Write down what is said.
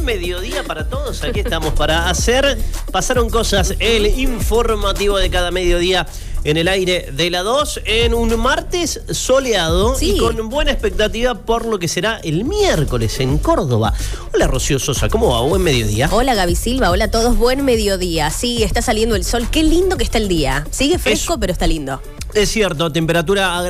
mediodía para todos. Aquí estamos para hacer. Pasaron cosas, el informativo de cada mediodía en el aire de la 2 en un martes soleado y con buena expectativa por lo que será el miércoles en Córdoba. Hola Rocío Sosa, ¿cómo va? Buen mediodía. Hola Gaby Silva, hola a todos, buen mediodía. Sí, está saliendo el sol, qué lindo que está el día. Sigue fresco, pero está lindo. Es cierto, temperatura